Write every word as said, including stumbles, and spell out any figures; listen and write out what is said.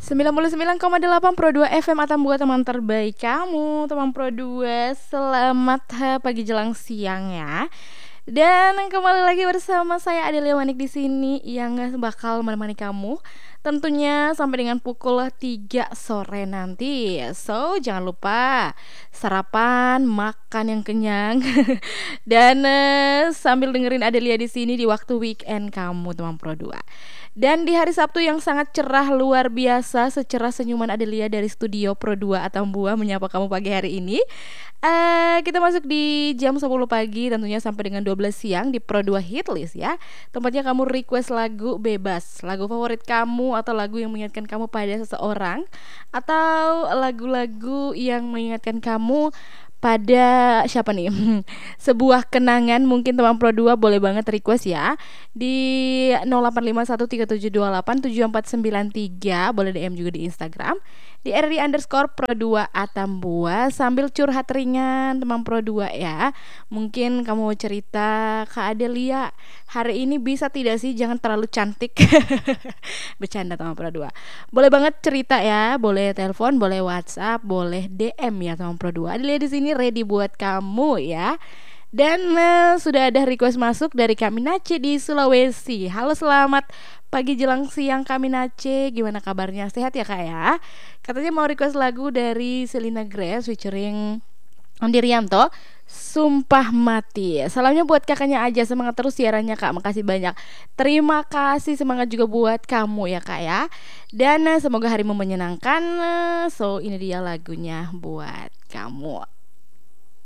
sembilan puluh sembilan koma delapan Pro dua F M Atambua, teman terbaik kamu. Teman Pro dua, selamat eh, pagi jelang siang ya. Dan kembali lagi bersama saya Adelia Manik di sini yang bakal menemani kamu tentunya sampai dengan pukul tiga sore nanti. So, jangan lupa sarapan, makan yang kenyang dan eh, sambil dengerin Adelia di sini di waktu weekend kamu, teman Pro dua. Dan di hari Sabtu yang sangat cerah luar biasa, secerah senyuman Adelia dari studio Pro dua Atambua menyapa kamu pagi hari ini. Eh, kita masuk di jam sepuluh pagi tentunya sampai dengan dua belas siang di Pro dua Hitlist ya. Tempatnya kamu request lagu bebas, lagu favorit kamu atau lagu yang mengingatkan kamu pada seseorang, atau lagu-lagu yang mengingatkan kamu pada siapa nih? Sebuah kenangan mungkin, teman Pro dua boleh banget request ya di nol delapan lima satu tiga tujuh dua delapan tujuh empat sembilan tiga. Boleh D M juga di Instagram di R D underscore Pro dua Atambua sambil curhat ringan, teman Pro dua ya. Mungkin kamu mau cerita, Kak Adelia hari ini bisa tidak sih jangan terlalu cantik. Bercanda, teman Pro dua. Boleh banget cerita ya, boleh telepon, boleh WhatsApp, boleh D M ya, teman Pro dua. Adelia di sini ready buat kamu ya. Dan eh, sudah ada request masuk dari Kaminace di Sulawesi. Halo, selamat pagi jelang siang Kaminace. Gimana kabarnya? Sehat ya Kak ya? Katanya mau request lagu dari Selena Grace featuring Andi Rianto, Sumpah Mati. Salamnya buat kakaknya aja, semangat terus siarannya Kak. Makasih banyak. Terima kasih, semangat juga buat kamu ya Kak ya. Dan eh, semoga harimu menyenangkan. So ini dia lagunya buat kamu.